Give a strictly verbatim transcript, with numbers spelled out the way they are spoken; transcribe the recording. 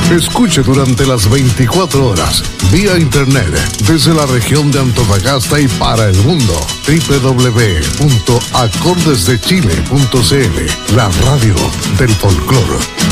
Escuche durante las veinticuatro horas, vía internet, desde la región de Antofagasta y para el mundo. doble u doble u doble u punto acordes de chile punto c l, la radio del folclore.